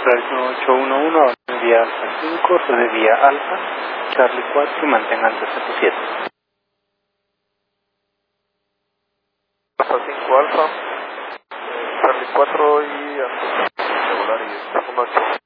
Clarísimo 811, vía Alfa 5, de vía Alfa, Charlie 4 y mantengan 307. Alfa 5 Alfa, Charlie 4 y regular y 1 8.